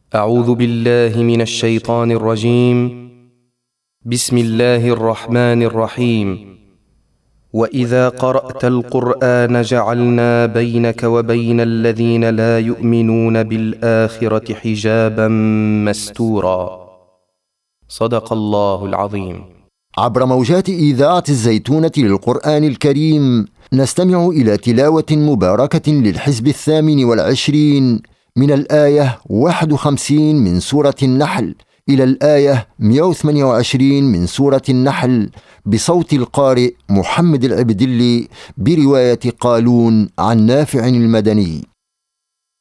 أعوذ بالله من الشيطان الرجيم. بسم الله الرحمن الرحيم. وإذا قرأت القرآن جعلنا بينك وبين الذين لا يؤمنون بالآخرة حجابا مستورا. صدق الله العظيم. عبر موجات إذاعة الزيتونة للقرآن الكريم نستمع إلى تلاوة مباركة للحزب 28 من الآية 51 من سورة النحل إلى الآية 128 من سورة النحل بصوت القارئ محمد العبدلي برواية قالون عن نافع المدني.